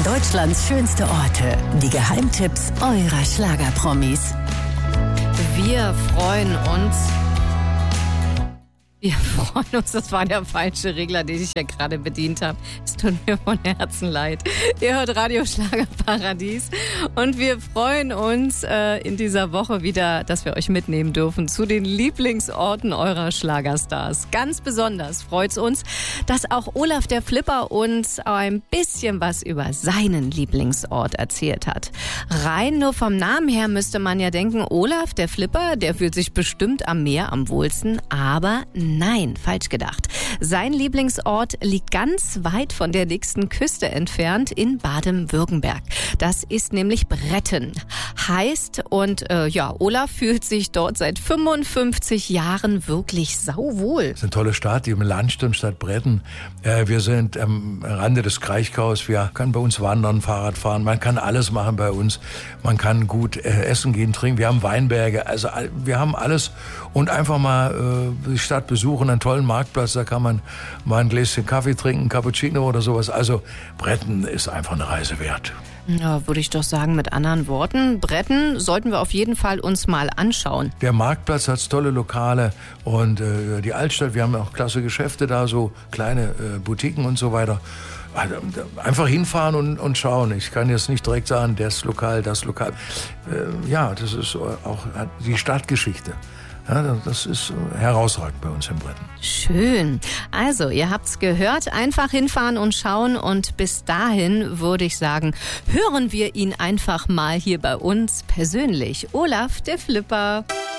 Deutschlands schönste Orte. Die Geheimtipps eurer Schlagerpromis. Wir freuen uns, das war der falsche Regler, den ich ja gerade bedient habe. Es tut mir von Herzen leid. Ihr hört Radio Schlagerparadies und wir freuen uns in dieser Woche wieder, dass wir euch mitnehmen dürfen zu den Lieblingsorten eurer Schlagerstars. Ganz besonders freut es uns, dass auch Olaf der Flipper uns ein bisschen was über seinen Lieblingsort erzählt hat. Rein nur vom Namen her müsste man ja denken, Olaf der Flipper, der fühlt sich bestimmt am Meer am wohlsten, aber nein, falsch gedacht. Sein Lieblingsort liegt ganz weit von der nächsten Küste entfernt in Baden-Württemberg. Das ist nämlich Bretten. Heißt und Olaf fühlt sich dort seit 55 Jahren wirklich sauwohl. Das ist eine tolle Stadt, die Landstimmstadt Bretten. Wir sind am Rande des Kraichgaus. Wir können bei uns wandern, Fahrrad fahren. Man kann alles machen bei uns. Man kann gut essen gehen, trinken. Wir haben Weinberge. Also wir haben alles. Und einfach mal die Stadt besuchen, einen tollen Marktplatz. Da kann man mal ein Gläschen Kaffee trinken, Cappuccino oder sowas. Also Bretten ist einfach eine Reise wert. Ja, würde ich doch sagen mit anderen Worten. Bretten sollten wir auf jeden Fall uns mal anschauen. Der Marktplatz hat tolle Lokale und die Altstadt, wir haben auch klasse Geschäfte da, so kleine Boutiquen und so weiter. Also, einfach hinfahren und schauen. Ich kann jetzt nicht direkt sagen, das Lokal. Das ist auch die Stadtgeschichte. Ja, das ist herausragend bei uns in Bretten. Schön. Also, ihr habt's gehört. Einfach hinfahren und schauen. Und bis dahin würde ich sagen, hören wir ihn einfach mal hier bei uns persönlich. Olaf, der Flipper.